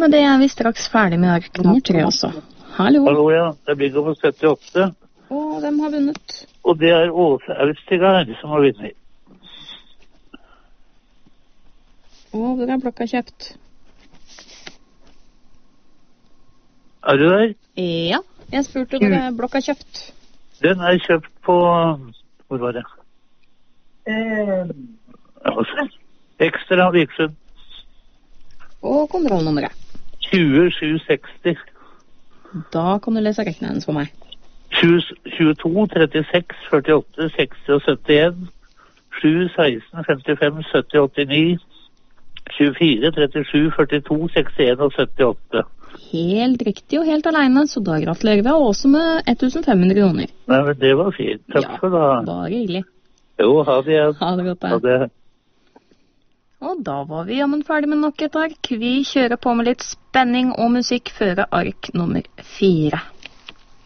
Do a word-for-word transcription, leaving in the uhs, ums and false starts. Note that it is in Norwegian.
med det er vi straks ferdig med ark nummer tre også. Hallo. Hallo, ja. Det blir nummer syttiåtte. Og hvem har vunnet? Og det er Åse Austregard som har vunnet. Og hvor er blokka kjøpt? Er du der? Ja, jeg spurte hvor er blokka kjøpt. Den er kjøpt på... Hvor var det? Eh, Ekstra Viksund. Og kontrollnummeret? tjue sju seksti. Da kan du lese rekkene hennes for meg. tjueto, trettiseks, førtiåtte, seksti og syttien. sju, seksten, femtifem, sytti, åttini. tjuefire, trettisju, førtito, sekstien og syttiåtte. Helt riktig og helt alene, så da gratulerer vi også med ett tusen fem hundre kroner. Nei, men det var fint. Takk ja, for det. Bare hyggelig. Jo, ha det igjen. Ha det godt da. Ha det. Og da var vi jammen ferdig med nok et ark. Vi kjører på med litt spenning og musikk før ark nummer fire.